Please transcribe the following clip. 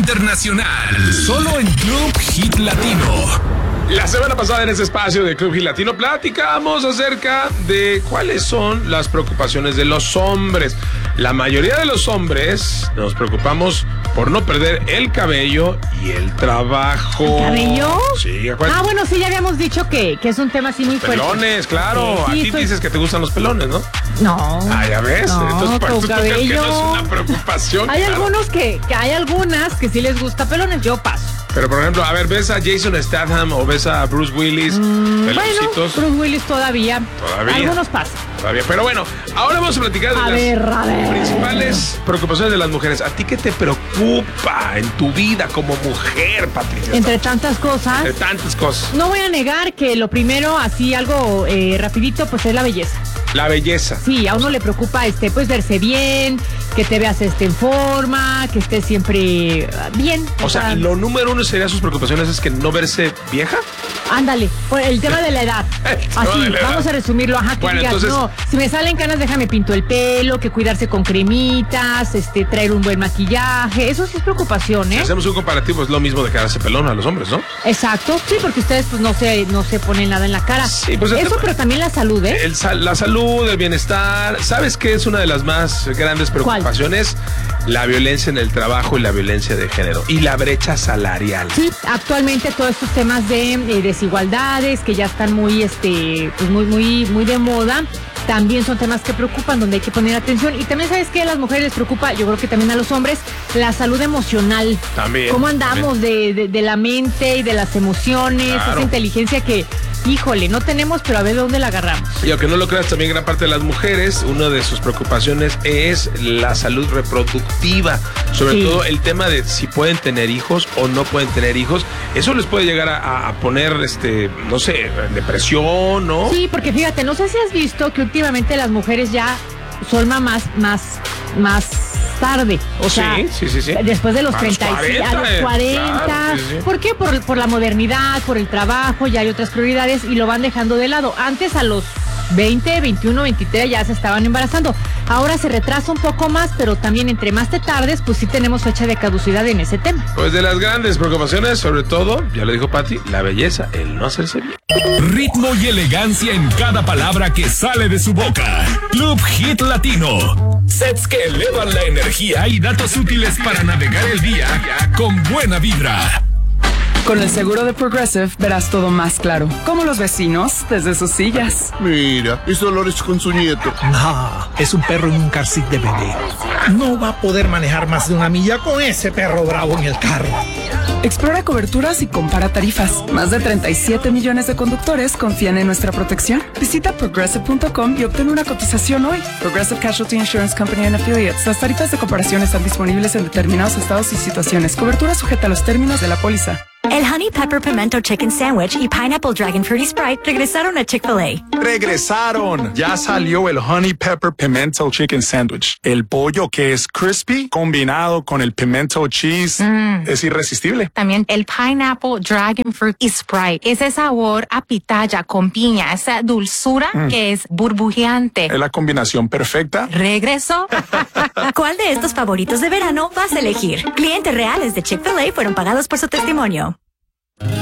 internacional. Solo en Club Hit Latino. La semana pasada en este espacio de Club Hit Latino platicamos acerca de cuáles son las preocupaciones de los hombres. La mayoría de los hombres nos preocupamos por no perder el cabello y el trabajo. ¿El cabello? Sí, acuérdate. Bueno, sí, ya habíamos dicho que es un tema así muy fuerte. Pelones, claro. Sí, A ti dices que te gustan los pelones, ¿no? No. Ah, ya ves. No, entonces, ¿para tu tú crees que cabello. no es una preocupación? Hay Claro. algunos que hay algunas que sí les gusta pelones, yo paso. Pero, por ejemplo, a ver, ¿ves a Jason Statham o ves a Bruce Willis? Bueno, Peloncitos. Bruce Willis todavía. Algunos pasan. Todavía. Pero bueno, ahora vamos a platicar de A ver. principales preocupaciones de las mujeres. ¿A ti qué te preocupa en tu vida como mujer, Patricia? Entre tantas cosas. Entre tantas cosas. No voy a negar que lo primero, así algo rapidito, pues es la belleza. La belleza. Sí, a uno le preocupa pues verse bien, que te veas en forma, que estés siempre bien. O sea, lo número uno sería sus preocupaciones es que no verse vieja. Ándale, por el tema de la edad. Así, de la edad. vamos a resumirlo. Ajá, que Bueno, digas, entonces- no, si me salen canas, déjame pinto el pelo, que cuidarse con cremitas, traer un buen maquillaje. Eso sí es preocupación, Si ¿eh? hacemos un comparativo, es lo mismo de quedarse pelón a los hombres, ¿no? Exacto, sí, porque ustedes pues no se ponen nada en la cara. Sí, pues el eso, tema- pero también la salud, ¿eh? La salud, el bienestar. ¿Sabes qué es una de las más grandes preocupaciones? La violencia en el trabajo y la violencia de género. Y la brecha salarial. Sí, actualmente todos estos temas de desigualdades que ya están muy, pues muy de moda, también son temas que preocupan, donde hay que poner atención. Y también, ¿sabes qué? A las mujeres les preocupa, yo creo que también a los hombres, la salud emocional. También. ¿Cómo andamos de la mente y de las emociones? Claro. Esa inteligencia que, híjole, no tenemos, pero a ver de dónde la agarramos. Y aunque no lo creas, también gran parte de las mujeres, una de sus preocupaciones es la salud reproductiva. Sobre Sí. todo el tema de si pueden tener hijos o no pueden tener hijos. Eso les puede llegar a poner, no sé, depresión, ¿no? Sí, porque fíjate, no sé si has visto que últimamente las mujeres ya son mamás más tarde. O sea, sí. después de los A los 35, a 40, los 40. claro, sí. ¿Por qué? Por la modernidad, por el trabajo, ya hay otras prioridades y lo van dejando de lado. Antes a los 20, 21, 23 ya se estaban embarazando. Ahora se retrasa un poco más, pero también entre más te tardes, pues sí tenemos fecha de caducidad en ese tema. Pues de las grandes preocupaciones, sobre todo, ya lo dijo Pati, la belleza, el no hacerse bien. Ritmo y elegancia en cada palabra que sale de su boca. Club Hit Latino. Sets que elevan la energía y datos útiles para navegar el día con buena vibra. Con el seguro de Progressive verás todo más claro, como los vecinos desde sus sillas. Mira, es Dolores con su nieto. No, es un perro en un car seat de bebé. No va a poder manejar más de 1 milla con ese perro bravo en el carro. Explora coberturas y compara tarifas. Más de 37 millones de conductores confían en nuestra protección. Visita progressive.com y obtén una cotización hoy. Progressive Casualty Insurance Company and Affiliates. Las tarifas de comparación están disponibles en determinados estados y situaciones. Cobertura sujeta a los términos de la póliza. El Honey Pepper Pimento Chicken Sandwich y Pineapple Dragon Fruity Sprite regresaron a Chick-fil-A. ¡Regresaron! Ya salió el Honey Pepper Pimento Chicken Sandwich. El pollo que es crispy combinado con el pimento cheese es irresistible. También el Pineapple Dragon Fruit y Sprite. Ese sabor a pitaya con piña, esa dulzura que es burbujeante. Es la combinación perfecta. ¿Regresó? ¿Cuál de estos favoritos de verano vas a elegir? Clientes reales de Chick-fil-A fueron pagados por su testimonio.